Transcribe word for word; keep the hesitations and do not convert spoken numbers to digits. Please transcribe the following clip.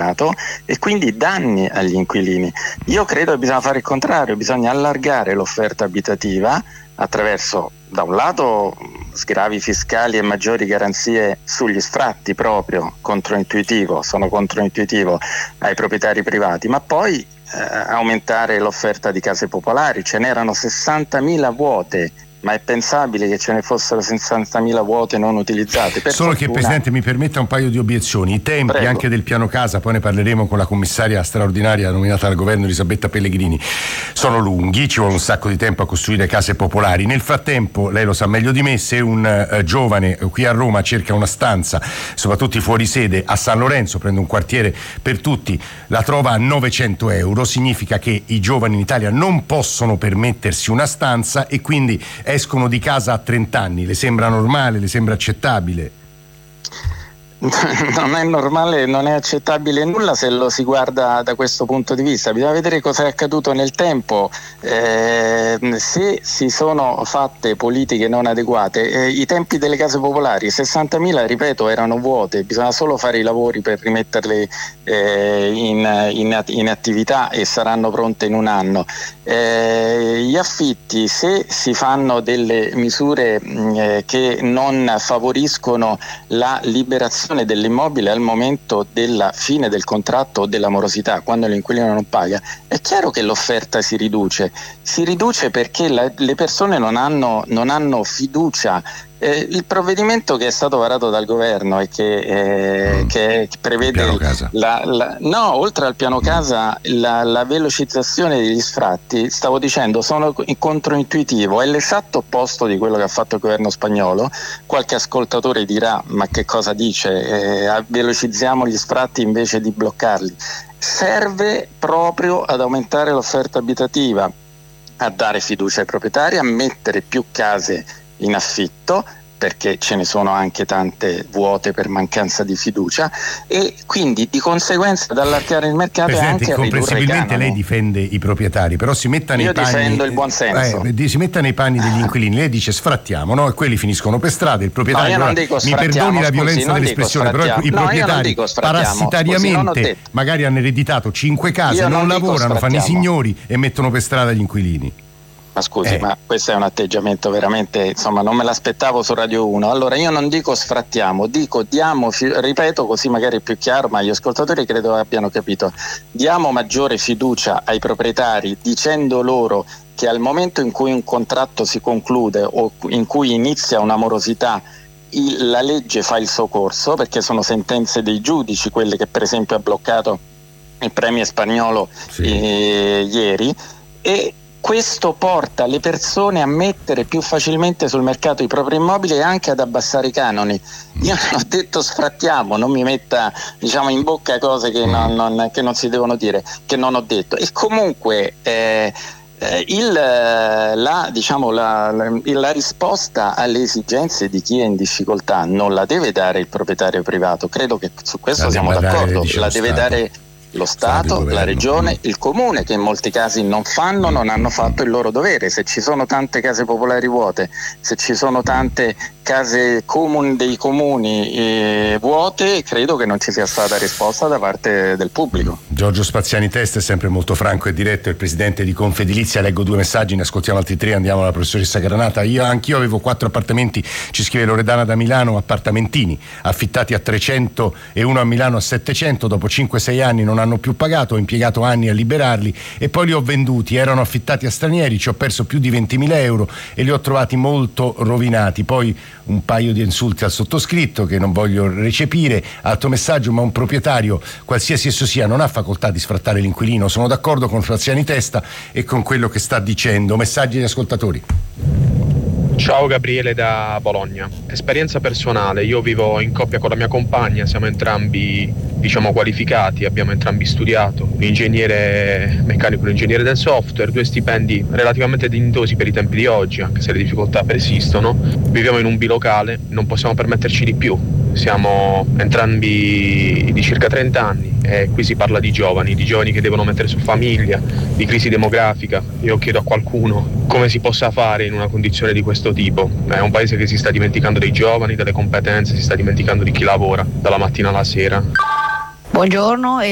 privato e quindi danni agli inquilini. Io credo che bisogna fare il contrario, bisogna allargare l'offerta abitativa attraverso, da un lato, sgravi fiscali e maggiori garanzie sugli sfratti, proprio controintuitivo, sono controintuitivo ai proprietari privati, ma poi eh, aumentare l'offerta di case popolari. Ce n'erano sessantamila vuote, ma è pensabile che ce ne fossero sessantamila vuote non utilizzate? Per Solo fortuna... che, Presidente, mi permetta un paio di obiezioni. I tempi Prego. anche del piano casa, poi ne parleremo con la commissaria straordinaria nominata dal governo Elisabetta Pellegrini, sono lunghi, ci vuole un sacco di tempo a costruire case popolari. Nel frattempo, lei lo sa meglio di me, se un eh, giovane qui a Roma cerca una stanza, soprattutto fuori sede, a San Lorenzo, prende un quartiere per tutti, la trova a novecento euro, significa che i giovani in Italia non possono permettersi una stanza e quindi escono di casa a trenta anni. Le sembra normale, le sembra accettabile? Non è normale, non è accettabile nulla se lo si guarda da questo punto di vista. Bisogna vedere cosa è accaduto nel tempo, eh, se si sono fatte politiche non adeguate. Eh, i tempi delle case popolari, sessantamila, ripeto, erano vuote, bisogna solo fare i lavori per rimetterle eh, in, in, in attività e saranno pronte in un anno. Eh, gli affitti, se si fanno delle misure mh, eh, che non favoriscono la liberazione dell'immobile al momento della fine del contratto o della morosità, quando l'inquilino non paga, è chiaro che l'offerta si riduce. Si riduce perché la, le persone non hanno, non hanno fiducia. Eh, il provvedimento che è stato varato dal governo e che, eh, mm. che prevede la, la, no, oltre al piano casa, la, la velocizzazione degli sfratti, stavo dicendo, sono controintuitivo, è l'esatto opposto di quello che ha fatto il governo spagnolo. Qualche ascoltatore dirà: ma che cosa dice? Eh, velocizziamo gli sfratti invece di bloccarli. Serve proprio ad aumentare l'offerta abitativa, a dare fiducia ai proprietari, a mettere più case in affitto, perché ce ne sono anche tante vuote per mancanza di fiducia, e quindi di conseguenza ad allargare il mercato. Presidente, e anche a ridurre i canoni. comprensibilmente lei difende i proprietari, però si metta nei Io panni, difendo il buon senso. Eh, si metta nei panni degli inquilini. Lei dice sfrattiamo, no? E quelli finiscono per strada, il proprietario, no, allora, mi perdoni la violenza scusi, dell'espressione, però i no, proprietari parassitariamente scusi, magari hanno ereditato cinque case, io non, non lavorano, fanno i signori e mettono per strada gli inquilini. Ma scusi, eh. ma questo è un atteggiamento veramente, insomma, non me l'aspettavo su Radio uno. Allora, io non dico sfrattiamo, dico diamo, ripeto, così magari è più chiaro, ma gli ascoltatori credo abbiano capito, diamo maggiore fiducia ai proprietari dicendo loro che al momento in cui un contratto si conclude o in cui inizia una morosità, il, la legge fa il suo corso, perché sono sentenze dei giudici quelle che per esempio ha bloccato il Premier spagnolo sì. eh, ieri, e questo porta le persone a mettere più facilmente sul mercato i propri immobili e anche ad abbassare i canoni. Io non ho detto sfrattiamo, non mi metta, diciamo, in bocca cose che non, non, che non si devono dire, che non ho detto. E comunque eh, eh, il, la, diciamo, la, la, la risposta alle esigenze di chi è in difficoltà non la deve dare il proprietario privato. Credo che su questo la siamo d'accordo, la deve Stato. dare lo Stato, la regione, il comune, che in molti casi non fanno, non hanno fatto il loro dovere. Se ci sono tante case popolari vuote, se ci sono tante case comuni dei comuni eh, vuote, credo che non ci sia stata risposta da parte del pubblico. Giorgio Spaziani Testa è sempre molto franco e diretto, il presidente di Confedilizia. Leggo due messaggi, ne ascoltiamo altri tre, andiamo alla professoressa Granata. Io anch'io avevo quattro appartamenti, ci scrive Loredana da Milano, appartamentini affittati a trecento e uno a Milano a settecento, dopo cinque sei anni non hanno più pagato, ho impiegato anni a liberarli e poi li ho venduti, erano affittati a stranieri, ci ho perso più di ventimila euro e li ho trovati molto rovinati. Poi un paio di insulti al sottoscritto che non voglio recepire. Altro messaggio: ma un proprietario, qualsiasi esso sia, non ha facoltà di sfrattare l'inquilino. Sono d'accordo con Spaziani Testa e con quello che sta dicendo. Messaggi di ascoltatori. Ciao, Gabriele da Bologna. Esperienza personale: io vivo in coppia con la mia compagna, siamo entrambi, diciamo, qualificati, abbiamo entrambi studiato, un ingegnere meccanico e un ingegnere del software, due stipendi relativamente dignitosi per i tempi di oggi, anche se le difficoltà persistono. Viviamo in un bilocale, non possiamo permetterci di più, siamo entrambi di circa trenta anni e qui si parla di giovani, di giovani che devono mettere su famiglia, di crisi demografica. Io chiedo a qualcuno come si possa fare in una condizione di questo tipo. È un paese che si sta dimenticando dei giovani, delle competenze, si sta dimenticando di chi lavora dalla mattina alla sera. Buongiorno.